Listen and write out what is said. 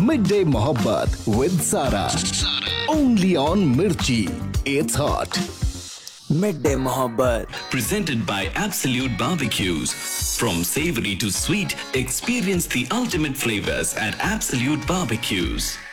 Midday Mohabbat with Sara. Only on Mirchi. It's hot. Midday Mohabbat. Presented by Absolute Barbecues. From savory to sweet, experience the ultimate flavors at Absolute Barbecues.